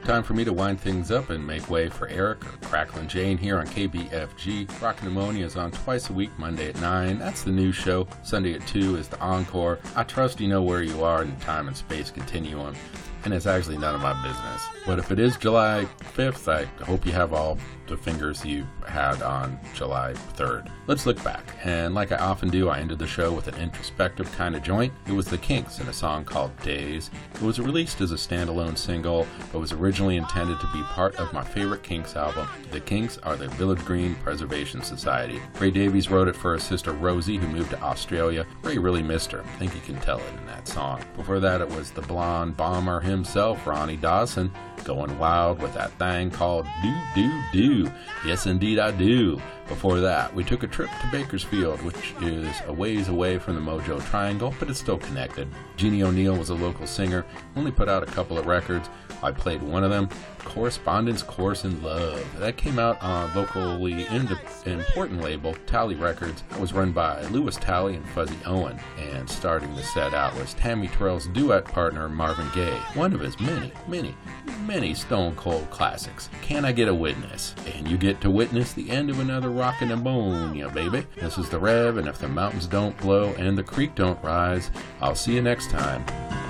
time for me to wind things up and make way for Eric or Cracklin' Jane here on KBFG. Rockin' Pneumonia is on twice a week, Monday at 9. That's the news show. Sunday at 2 is the encore. I trust you know where you are in the time and space continuum, and it's actually none of my business. But if it is July 5th, I hope you have all the fingers you had on July 3rd. Let's look back, and like I often do, I ended the show with an introspective kind of joint. It was the Kinks in a song called Days. It was released as a standalone single, but was originally intended to be part of my favorite Kinks album. The Kinks are the Village Green Preservation Society. Ray Davies wrote it for his sister Rosie, who moved to Australia. Ray really missed her. I think you can tell it in that song. Before that, it was the blonde bomber himself, Ronnie Dawson, going wild with that thing called Do Do Do. Yes, indeed I do. Before that, we took a trip to Bakersfield, which is a ways away from the Mojo Triangle, but it's still connected. Jeannie O'Neill was a local singer, only put out a couple of records. I played one of them, Correspondence Course in Love. That came out on locally important label, Tally Records. It was run by Louis Tally and Fuzzy Owen, and starting the set out was Tammy Terrell's duet partner Marvin Gaye, one of his many Stone Cold classics. Can I Get a Witness? And you get to witness the end of another Rockin' Pneumonia, baby. This is the Rev, and if the mountains don't blow and the creek don't rise, I'll see you next time.